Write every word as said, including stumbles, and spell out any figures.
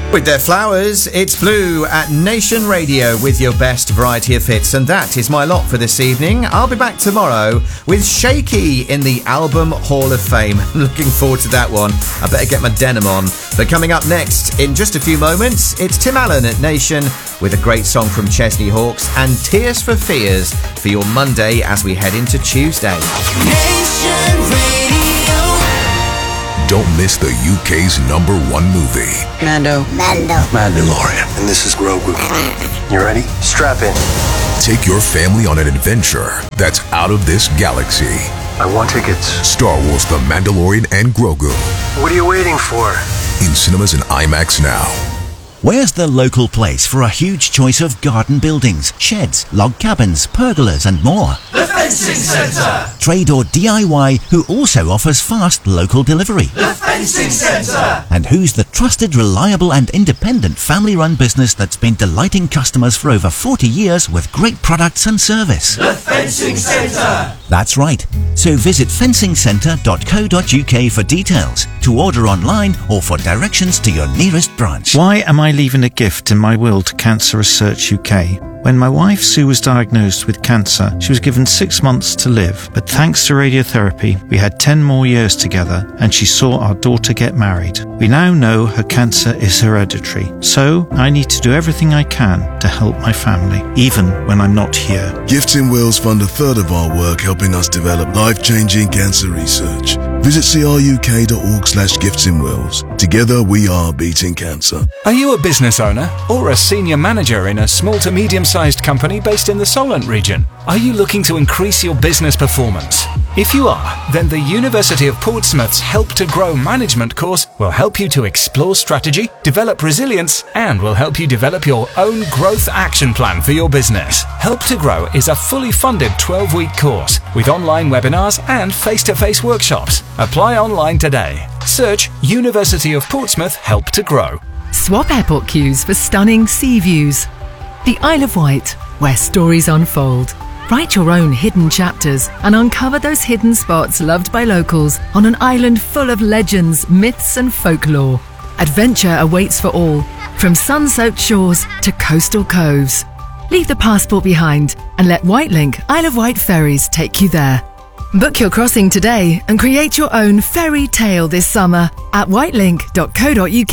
With their flowers, it's Blue at Nation Radio with your best variety of hits. And that is my lot for this evening. I'll be back tomorrow with Shaky in the Album Hall of Fame. Looking forward to that one. I better get my denim on. But coming up next, in just a few moments, it's Tim Allen at Nation with a great song from Chesney Hawkes and Tears for Fears for your Monday as we head into Tuesday. Nation Radio. Don't miss the U K's number one movie. Mando. Mando. Mandalorian. And this is Grogu. You ready? Strap in. Take your family on an adventure that's out of this galaxy. I want tickets. Star Wars The Mandalorian and Grogu. What are you waiting for? In cinemas and IMAX now. Where's the local place for a huge choice of garden buildings, sheds, log cabins, pergolas and more? The Fencing Centre. Trade or D I Y who also offers fast local delivery. The Fencing Centre. And who's the trusted, reliable and independent family-run business that's been delighting customers for over forty years with great products and service? The Fencing Centre. That's right. So visit fencing centre dot co dot U K for details, to order online or for directions to your nearest branch. Why am I leaving a gift in my will to Cancer Research U K? When my wife Sue was diagnosed with cancer, she was given six months to live. But thanks to radiotherapy, we had ten more years together and she saw our daughter get married. We now know her cancer is hereditary. So I need to do everything I can to help my family, even when I'm not here. Gifts in Wills fund a third of our work helping us develop life-changing cancer research. Visit c r u k dot org slash gifts in wills. Together we are beating cancer. Are you a business owner or a senior manager in a small to medium-sized company based in the Solent region? Are you looking to increase your business performance? If you are, then the University of Portsmouth's Help to Grow management course will help you to explore strategy, develop resilience, and will help you develop your own growth action plan for your business. Help to Grow is a fully funded twelve-week course with online webinars and face-to-face workshops. Apply online today. Search University of Portsmouth Help to Grow. Swap airport queues for stunning sea views. The Isle of Wight, where stories unfold. Write your own hidden chapters and uncover those hidden spots loved by locals on an island full of legends, myths and folklore. Adventure awaits for all, from sun-soaked shores to coastal coves. Leave the passport behind and let Whitelink Isle of Wight ferries take you there. Book your crossing today and create your own fairy tale this summer at whitelink dot co dot U K.